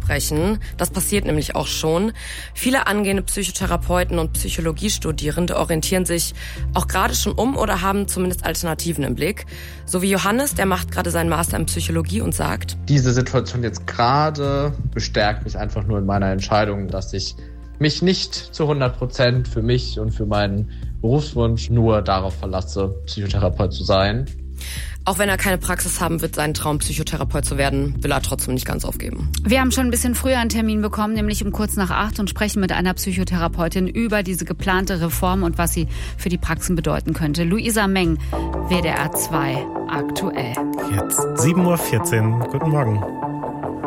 ansprechen. Das passiert nämlich auch schon. Viele angehende Psychotherapeuten und Psychologiestudierende orientieren sich auch gerade schon um oder haben zumindest Alternativen im Blick. So wie Johannes, der macht gerade seinen Master in Psychologie und sagt: Diese Situation jetzt gerade bestärkt mich einfach nur in meiner Entscheidung, dass ich mich nicht zu 100% für mich und für meinen Berufswunsch nur darauf verlasse, Psychotherapeut zu sein. Auch wenn er keine Praxis haben wird, seinen Traum, Psychotherapeut zu werden, will er trotzdem nicht ganz aufgeben. Wir haben schon ein bisschen früher einen Termin bekommen, nämlich um 7:45 und sprechen mit einer Psychotherapeutin über diese geplante Reform und was sie für die Praxen bedeuten könnte. Luisa Meng, WDR 2, aktuell. Jetzt 7:14 Uhr. Guten Morgen.